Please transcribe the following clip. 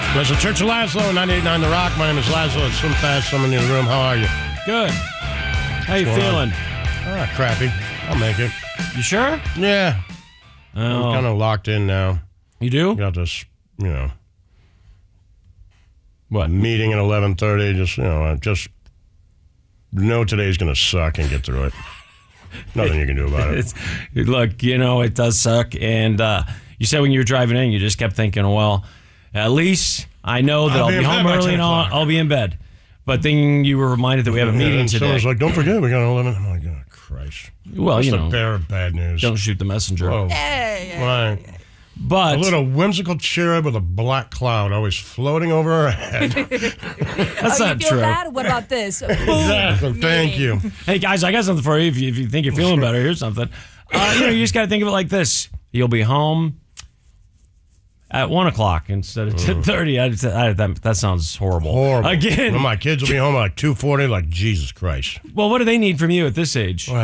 Listen, Church of Laszlo, 98.9 The Rock. My name is Laszlo. It's Slim Fast. I'm in your room. How are you? Good. How you feeling? Crappy. I'll make it. You sure? Yeah. Oh. I'm kind of locked in now. You do? Got this, What? meeting at 11:30. Just know today's going to suck and get through it. Nothing you can do about it. Look, it does suck. And you said when you were driving in, you just kept thinking, well, at least I know that I'll be home early and I'll be in bed. But then you were reminded that we have a meeting today. Someone's like, don't forget, we got 11. I'm like, oh, Christ. Well, Just a bear of bad news. Don't shoot the messenger. Whoa. Hey. Right. But a little whimsical cherub with a black cloud always floating over her head. That's not you feel true. bad? What about this? Exactly. Thank you. Hey, guys, I got something for you. If you think you're feeling better, here's something. You just got to think of it like this. You'll be home at 1 o'clock instead of 10:30. That sounds horrible. Horrible. Again. Well, my kids will be home at like 2:40. Like, Jesus Christ. Well, what do they need from you at this age?